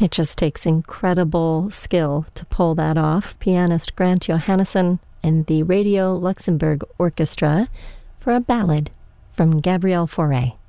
It just takes incredible skill to pull that off. Pianist Grant Johannesson and the Radio Luxembourg Orchestra for a ballad from Gabrielle Fauré.